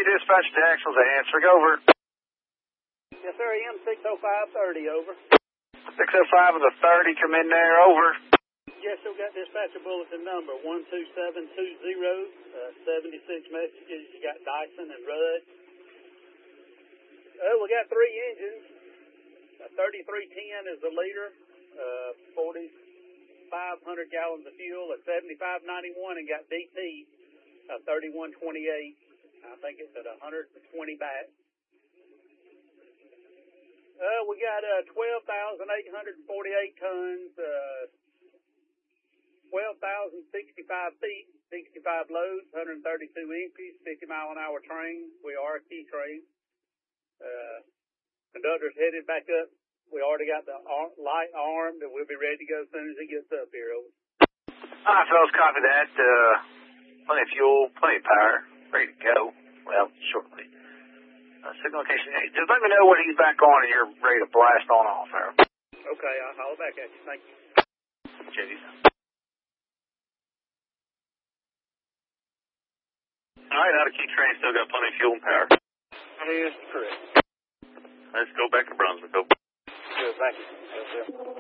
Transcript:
dispatch to Axles answering over. Yes, sir, EM60530, over. 605 of the 30, come in there, over. Yes, sir, got dispatcher bulletin number 12720, 76 messages. You got Dyson and Rudd. We got 3 engines. 3310 is the leader, 4,500 gallons of fuel. A 7591 and got DT, 3128. I think it's at 120 back. We got 12,848 tons, 12,065 feet, 65 loads, 132 empties, 50-mile-an-hour train. We are a key train. Conductor's headed back up. We already got the light armed, and we'll be ready to go as soon as he gets up here. Over. All right, fellas, copy that. Plenty of fuel, plenty of power, ready to go. Well, shortly. Signal location. Hey, just let me know when he's back on and you're ready to blast on off there. Okay, I'll holler back at you. Thank you. Cheers. All right, out of key train, still got plenty of fuel and power. That is correct. Let's go back to Brunswick. Good, thank you. Yes, sir.